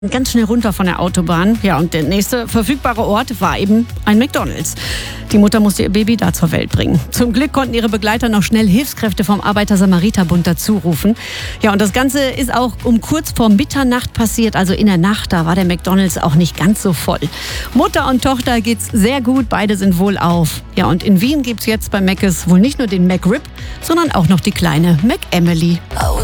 Ganz schnell runter von der Autobahn. Ja, und der nächste verfügbare Ort war eben ein McDonald's. Die Mutter musste ihr Baby da zur Welt bringen. Zum Glück konnten ihre Begleiter noch schnell Hilfskräfte vom Arbeiter-Samariter-Bund dazurufen. Ja, und das Ganze ist auch um kurz vor Mitternacht passiert. Also in der Nacht, da war der McDonald's auch nicht ganz so voll. Mutter und Tochter geht's sehr gut, beide sind wohlauf. Ja, und in Wien gibt's jetzt bei Mc's wohl nicht nur den McRib, sondern auch noch die kleine McEmily.